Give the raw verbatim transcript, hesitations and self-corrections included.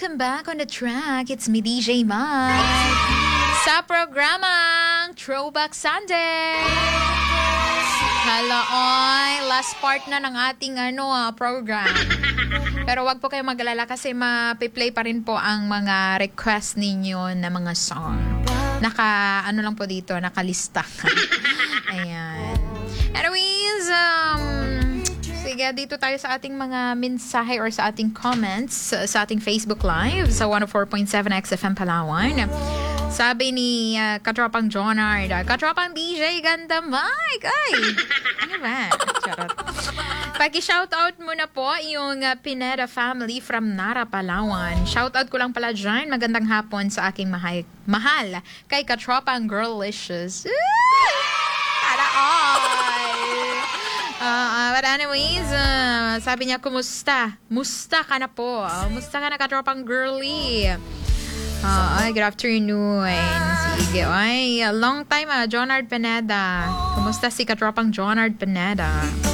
welcome back on the track. It's me, D J Max. Sa programang Throwback Sunday. Hala, oy, last part na ng ating ano, ah, program. Pero wag po kayo mag-alala kasi ma-play pa rin po ang mga request ninyo na mga song. Naka, ano lang po dito, nakalista. Ayan. Anyways, um, sige, dito tayo sa ating mga mensahe or sa ating comments sa ating Facebook Live sa one oh four point seven X F M Palawan. Sabi ni uh, Katropang Jonard, Katropang D J, ganda mic! Ay! Ano ba? Charot. Paki-shoutout mo na po yung uh, Pineda family from Nara, Palawan. Shoutout ko lang pala dyan. Magandang hapon sa aking mahal, mahal kay Katropang Girlicious. Para all! Uh, uh, but anyways, uh, sabi niya, kumusta? Musta ka na po. Uh, musta ka na, Katropang Girly? Uh, ay, good afternoon. Sige. Ay, long time ah, Jonard Pineda. Kumusta si Katropang Jonard Pineda?